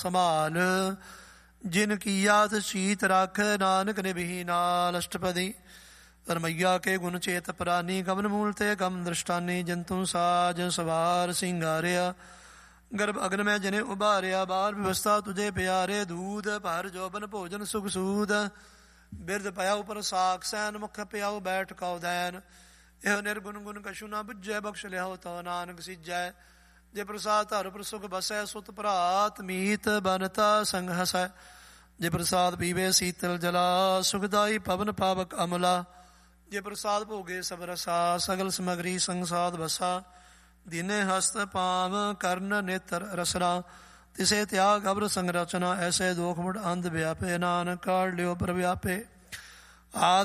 ਸੰਭਾਲ। ਜਿਨ ਕੀਆ ਸੀਤ ਰੱਖ ਨਾਨਕ ਨਿਭੀ ਨਾਲ। ਅਸ਼ਟਪਦੀ। ਰਮਈਆ ਕੇ ਗੁਣ ਚੇਤ ਪ੍ਰਾਨੀ ਕਮਨ ਮੂਲ ਤੇ ਕਮ ਦ੍ਰਿਸ਼ਟਾਨੀ। ਜੰਤੂ ਸਾਜ ਸਵਾਰ ਸਿੰਗਾਰਿਆ ਗਰਭ ਅਗਨ ਮੈਂ ਜਨੇ ਉਭਾਰਿਆ। ਬਾਲ ਵਿਵਸਥਾ ਤੁਝੇ ਪਿਆਰੇ ਦੂਧ ਭਰ ਜੋਬਨ ਭੋਜਨ ਸੁਖ ਸੂਦ। ਬਿਰਧ ਪਿਆ ਉਪਰ ਸਾਖ ਸੈਨ ਮੁਖ ਪਿਆਉ ਬੈਠ ਕਉ ਦੈਨ। ਇਹ ਨਿਰਗੁਣ ਗੁਣ ਕਛੂ ਨਾ ਬੁੱਝੈ ਬਖਸ਼ ਲਿਆਓ ਤਉ ਨਾਨਕ ਸਿਜੈ। ਜੇ ਪ੍ਰਸਾਦ ਧਰ ਪਰ ਸੁਖ ਬਸੈ ਸੁਤ ਭਰਾਤ ਮੀਤ ਬਨਤਾ ਸੰਗ ਹਸੈ। ਜੇ ਪ੍ਰਸਾਦ ਪੀਵੇ ਸੀਤਲ ਜਲਾ ਸੁਖਦਾਈ ਪਵਨ ਪਾਵਕ ਅਮਲਾ। ਜੇ ਪ੍ਰਸਾਦ ਭੋਗੇ ਸਭ ਰਸਾ ਸਗਲ ਸਮਗਰੀ ਸੰਸਾਦ ਬਸਾ। ਦੀਨੇ ਹਸਤ ਪਾਮ ਕਰਨ ਨੇਤਰ ਰਸਨਾ। ਤਿਸੇ ਤਿਆਗ ਅਬਰ ਸੰਗ ਰਚਨਾ ਐਸੇ ਦੋਖ ਮੁੜ ਅੰਧ ਵਿਆਪੇ। ਨਾਨਕ ਕਾਢ ਲਿਓ ਪਰ ਵਿਆਪੇ।